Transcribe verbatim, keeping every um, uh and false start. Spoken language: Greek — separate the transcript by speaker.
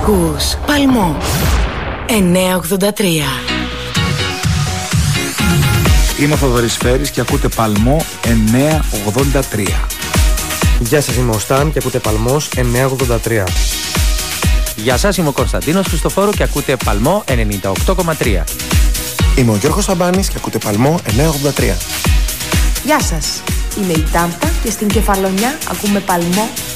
Speaker 1: Ακούς Παλμό εννιακόσια ογδόντα τρία.
Speaker 2: Είμαι ο Θοδωρής Φέρης και ακούτε Παλμό εννιακόσια ογδόντα τρία.
Speaker 3: Γεια σας, είμαι ο Σταν και ακούτε Παλμός εννιακόσια ογδόντα τρία.
Speaker 4: Γεια σας, είμαι ο Κωνσταντίνος Χριστοφόρου και ακούτε Παλμό ενενήντα οκτώ κόμμα τρία.
Speaker 5: Είμαι ο Γιώργος Σαμπάνης και ακούτε Παλμό εννιακόσια ογδόντα τρία.
Speaker 6: Γεια σας, είμαι η Τάμπτα και στην Κεφαλονιά ακούμε Παλμό